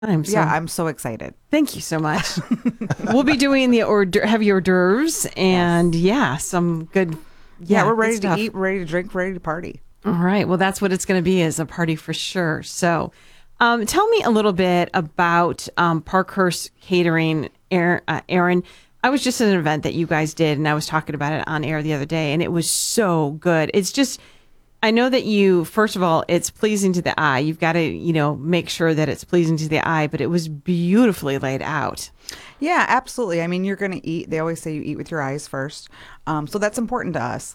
I'm so excited. Thank you so much. We'll be doing the heavy hors d'oeuvres and some good. Yeah, we're ready good stuff. to eat, ready to drink, ready to party. All right. Well, that's what it's going to be, is a party for sure. So tell me a little bit about Parkhurst Catering, Aaron. I was just at an event that you guys did, and I was talking about it on air the other day, and it was so good. It's just, I know that you, first of all, it's pleasing to the eye. You've got to, make sure that it's pleasing to the eye, but it was beautifully laid out. Yeah, absolutely. I mean, you're going to eat. They always say you eat with your eyes first. So that's important to us.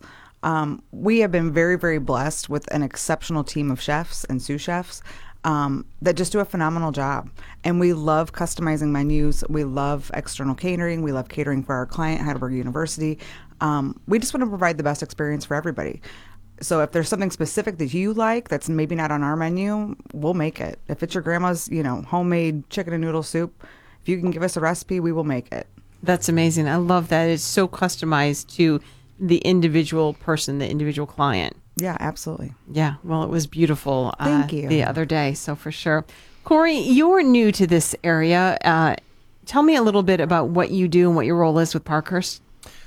We have been very, very blessed with an exceptional team of chefs and sous chefs that just do a phenomenal job. And we love customizing menus. We love external catering. We love catering for our client, Heidelberg University. We just want to provide the best experience for everybody. So if there's something specific that you like that's maybe not on our menu, we'll make it. If it's your grandma's, homemade chicken and noodle soup, if you can give us a recipe, we will make it. That's amazing. I love that. It's so customized to the individual person, the individual client. Yeah, absolutely. Yeah. Well, it was beautiful. Thank you. The other day. So for sure. Corey, you're new to this area. Tell me a little bit about what you do and what your role is with Parkhurst.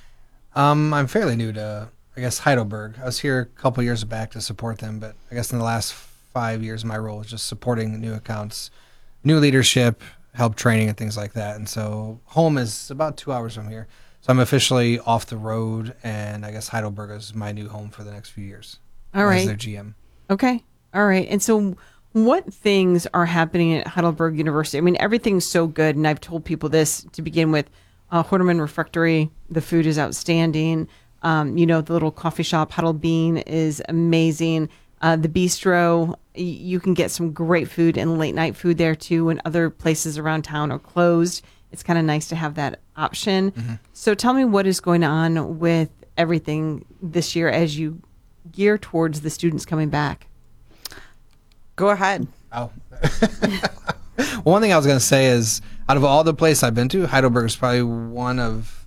I'm fairly new to, Heidelberg. I was here a couple years back to support them, but I guess in the last 5 years, my role is just supporting new accounts, new leadership, help training and things like that. And so home is about 2 hours from here. So I'm officially off the road, and I guess Heidelberg is my new home for the next few years. All right. As their GM. Okay. All right. And so what things are happening at Heidelberg University? I mean, everything's so good, and I've told people this to begin with. Horniman Refectory, the food is outstanding. The little coffee shop, Huddle Bean, is amazing. The bistro, you can get some great food and late night food there too, and other places around town are closed. It's kind of nice to have that option. Mm-hmm. So tell me what is going on with everything this year as you gear towards the students coming back. Go ahead. Oh. One thing I was going to say is, out of all the places I've been to, Heidelberg is probably one of,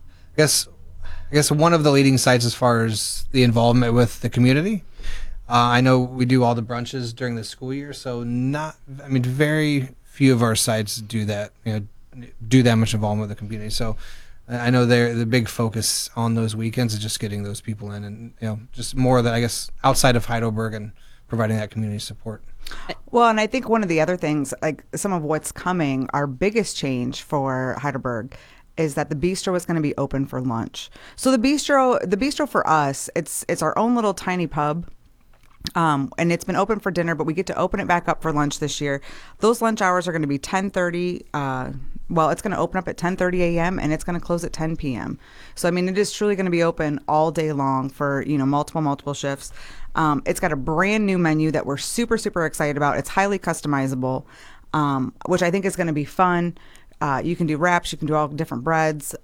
one of the leading sites as far as the involvement with the community. I know we do all the brunches during the school year, so very few of our sites do that, do that much involvement with the community. So I know the big focus on those weekends is just getting those people in and, just more of that, outside of Heidelberg and providing that community support. Well, and I think one of the other things, like some of what's coming, our biggest change for Heidelberg is that the bistro is going to be open for lunch. So the bistro for us, it's our own little tiny pub. And it's been open for dinner, but we get to open it back up for lunch this year. Those lunch hours are going to be 10:30. It's going to open up at 10:30 a.m. and it's going to close at 10 p.m. So, it is truly going to be open all day long for, multiple shifts. It's got a brand new menu that we're super, super excited about. It's highly customizable, which I think is going to be fun. You can do wraps, you can do all different breads.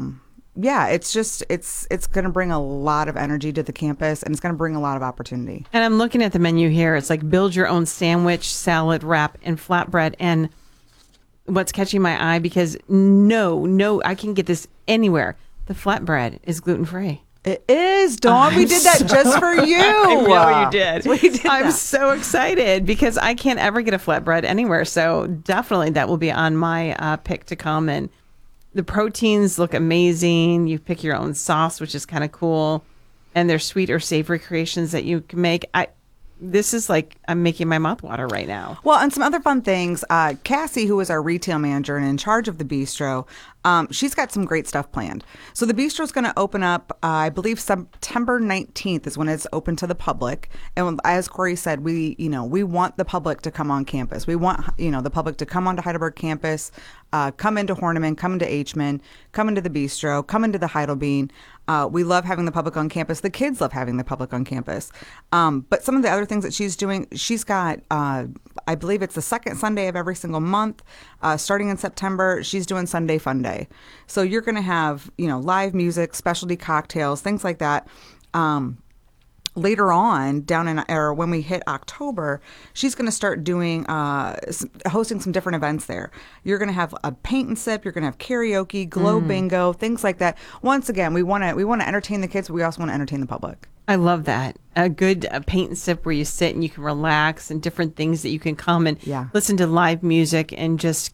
It's going to bring a lot of energy to the campus, and it's going to bring a lot of opportunity. And I'm looking at the menu here. It's like build your own sandwich, salad, wrap, and flatbread. And what's catching my eye, because no, I can get this anywhere. The flatbread is gluten-free. It is, Dawn. We did that just for you. I know you did. We did I'm that. so excited because I can't ever get a flatbread anywhere. So definitely that will be on my pick to come. And the proteins look amazing. You pick your own sauce, which is kind of cool. And there's sweet or savory creations that you can make. This is like, I'm making my mouth water right now. Well, and some other fun things. Cassie, who is our retail manager and in charge of the bistro, she's got some great stuff planned. So the bistro is going to open up, I believe September 19th is when it's open to the public. And as Corey said, we want the public to come on campus. We want, the public to come onto Heidelberg campus, come into Horniman, come into H-Man, come into the bistro, come into the Heidelbean. We love having the public on campus. The kids love having the public on campus. But some of the other things that she's doing, she's got, I believe it's the second Sunday of every single month. Starting in September, she's doing Sunday Fun Day. So you're going to have, live music, specialty cocktails, things like that. Later on, when we hit October, she's going to start doing, hosting some different events there. You're going to have a paint and sip. You're going to have karaoke, glow bingo, things like that. Once again, we want to entertain the kids, but we also want to entertain the public. I love that. A good paint and sip where you sit and you can relax, and different things that you can come and Yeah. listen to live music and just